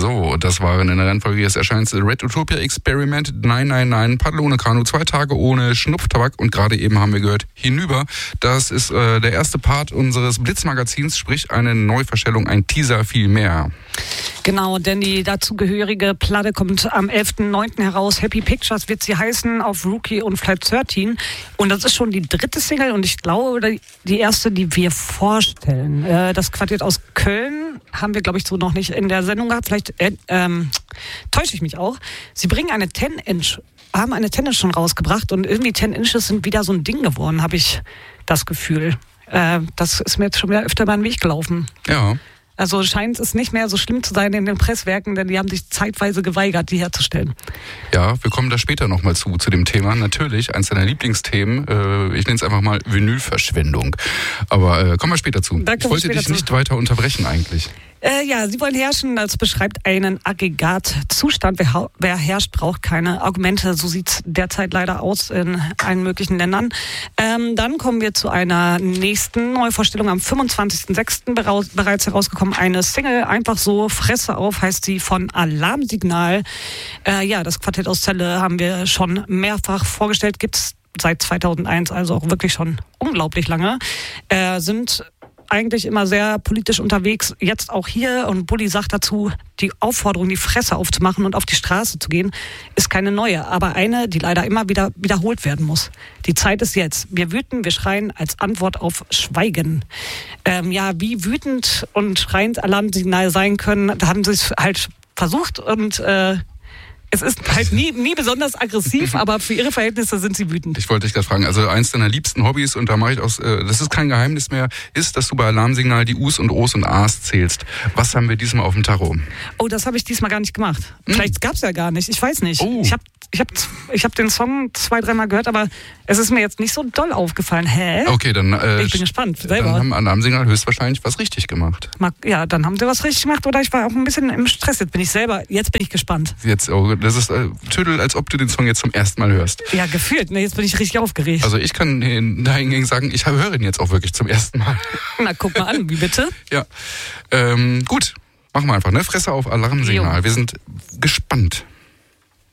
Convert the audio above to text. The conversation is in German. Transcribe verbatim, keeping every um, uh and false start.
So, das waren in der Reihenfolge jetzt erscheint Red Utopia Experiment neun neun neun, Paddel ohne Kanu, zwei Tage ohne Schnupftabak und gerade eben haben wir gehört, Hinüber. Das ist äh, der erste Part unseres Blitzmagazins, sprich eine Neuverstellung, ein Teaser, viel mehr. Genau, denn die dazugehörige Platte kommt am elften neunten heraus. Happy Pictures wird sie heißen, auf Rookie und Flight dreizehn. Und das ist schon die dritte Single und ich glaube, die erste, die wir vorstellen. Äh, das Quartett aus Köln haben wir, glaube ich, so noch nicht in der Sendung gehabt. Vielleicht äh, ähm, täusche ich mich auch. Sie bringen eine zehn Inch, haben eine zehn Inch schon rausgebracht und irgendwie zehn Inches sind wieder so ein Ding geworden, habe ich das Gefühl. Äh, das ist mir jetzt schon wieder öfter mal den Weg gelaufen. Ja. Also scheint es nicht mehr so schlimm zu sein in den Presswerken, denn die haben sich zeitweise geweigert, die herzustellen. Ja, wir kommen da später nochmal zu, zu dem Thema. Natürlich, eins deiner Lieblingsthemen, äh, ich nenne es einfach mal Vinylverschwendung. Aber äh, kommen wir später zu. Ich wollte dich zu. nicht weiter unterbrechen eigentlich. Äh, ja, sie wollen herrschen, das beschreibt einen Aggregatzustand. Wer, wer herrscht, braucht keine Argumente. So sieht's derzeit leider aus in allen möglichen Ländern. Ähm, dann kommen wir zu einer nächsten Neuvorstellung am fünfundzwanzigsten sechsten bereits herausgekommen. Eine Single, einfach so, Fresse auf, heißt sie, von Alarmsignal. Äh, ja, das Quartett aus Celle haben wir schon mehrfach vorgestellt. Gibt's seit zweitausendeins, also auch wirklich schon unglaublich lange. Äh, sind eigentlich immer sehr politisch unterwegs, jetzt auch hier. Und Bulli sagt dazu, die Aufforderung, die Fresse aufzumachen und auf die Straße zu gehen, ist keine neue, aber eine, die leider immer wieder wiederholt werden muss. Die Zeit ist jetzt. Wir wüten, wir schreien als Antwort auf Schweigen. Ähm, ja, wie wütend und schreiend Alarmsignal sein können, da haben sie es halt versucht und äh, es ist halt nie, nie besonders aggressiv, aber für ihre Verhältnisse sind sie wütend. Ich wollte dich gerade fragen, also eins deiner liebsten Hobbys, und da mache ich aus, äh, das ist kein Geheimnis mehr, ist, dass du bei Alarmsignal die U's und O's und A's zählst. Was haben wir diesmal auf dem Tacho? Oh, das habe ich diesmal gar nicht gemacht. Hm. Vielleicht gab's ja gar nicht, ich weiß nicht. Oh. Ich habe ich hab, ich hab den Song zwei, dreimal gehört, aber es ist mir jetzt nicht so doll aufgefallen. Hä? Okay, dann äh, ich bin gespannt. Selber. Dann haben Alarmsignal höchstwahrscheinlich was richtig gemacht. Ja, dann haben sie was richtig gemacht oder ich war auch ein bisschen im Stress. Jetzt bin ich selber, jetzt bin ich gespannt. Jetzt, oh, das ist äh, Tüdel, als ob du den Song jetzt zum ersten Mal hörst. Ja, gefühlt. Ne, jetzt bin ich richtig aufgeregt. Also ich kann dahingegen sagen, ich höre ihn jetzt auch wirklich zum ersten Mal. Na, guck mal an, wie bitte? Ja, ähm, gut. Machen wir einfach, ne? Fresse auf Alarmsignal. Jo. Wir sind gespannt.